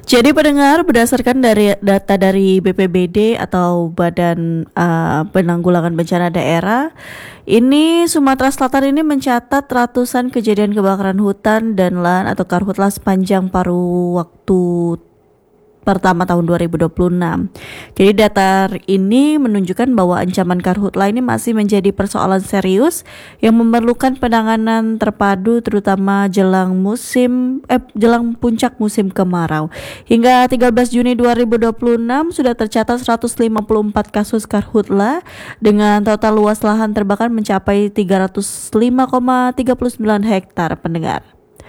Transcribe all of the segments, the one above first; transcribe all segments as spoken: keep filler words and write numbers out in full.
Jadi pendengar, berdasarkan dari data dari B P B D atau Badan uh, Penanggulangan Bencana Daerah, ini Sumatera Selatan ini mencatat ratusan kejadian kebakaran hutan dan lahan atau karhutlah sepanjang paruh waktu pertama tahun dua ribu dua puluh enam. Jadi data ini menunjukkan bahwa ancaman karhutlah ini masih menjadi persoalan serius yang memerlukan penanganan terpadu terutama jelang musim eh jelang puncak musim kemarau. Hingga tiga belas Juni dua ribu dua puluh enam sudah tercatat seratus lima puluh empat kasus karhutlah dengan total luas lahan terbakar mencapai tiga ratus lima koma tiga sembilan hektar, pendengar.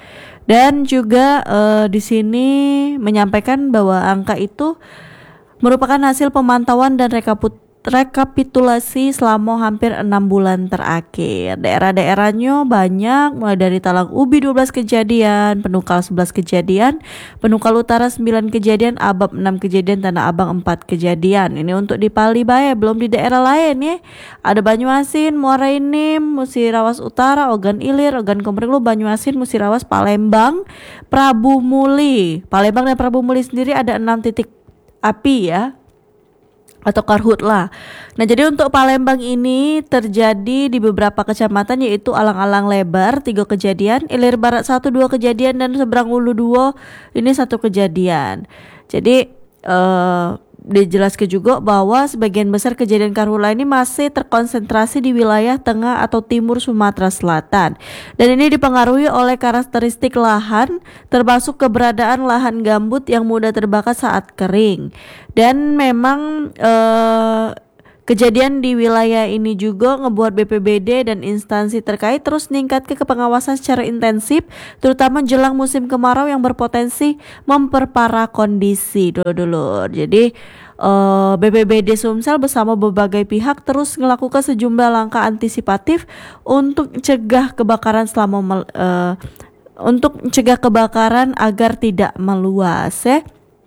Dan juga uh, di sini menyampaikan bahwa angka itu merupakan hasil pemantauan dan rekaput rekapitulasi selama hampir enam bulan terakhir. Daerah-daerahnya banyak, mulai dari Talang Ubi dua belas kejadian, Penukal sebelas kejadian, Penukal Utara sembilan kejadian, Abab enam kejadian, Tanah Abang empat kejadian. Ini untuk di Palibaya, belum di daerah lain ya. Ada Banyuasin, Muara Enim, Musirawas Utara, Ogan Ilir, Ogan Komering, Banyuasin, Musirawas, Palembang, Prabu Muli. Palembang dan Prabu Muli sendiri ada enam titik api ya, atau karhutlah. Nah, jadi untuk Palembang ini terjadi di beberapa kecamatan, yaitu Alang-Alang Lebar tiga kejadian, Ilir Barat satu dua kejadian, dan Seberang Ulu dua ini satu kejadian. Jadi eh dijelaskan juga bahwa sebagian besar kejadian karhutlah ini masih terkonsentrasi di wilayah tengah atau timur Sumatera Selatan. Dan ini dipengaruhi oleh karakteristik lahan, termasuk keberadaan lahan gambut yang mudah terbakar saat kering. Dan memang eh, kejadian di wilayah ini juga ngebuat B P B D dan instansi terkait terus meningkatkan ke pengawasan secara intensif, terutama jelang musim kemarau yang berpotensi memperparah kondisi dulu-dulu. Jadi uh, B P B D Sumsel bersama berbagai pihak terus melakukan sejumlah langkah antisipatif untuk mencegah kebakaran selama uh, untuk mencegah kebakaran agar tidak meluas ya.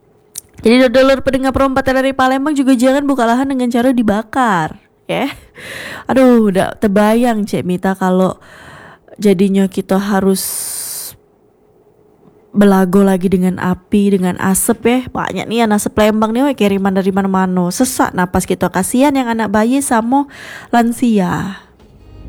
Jadi dulur pendengar perempatan dari Palembang juga jangan buka lahan dengan cara dibakar ya. Aduh, udah terbayang Cek Mita kalau jadinya kita harus belago lagi dengan api, dengan asap ya. Banyak nih anak asap Palembang nih, kiriman dari mana-mana. Sesak napas kita, kasihan yang anak bayi sama lansia.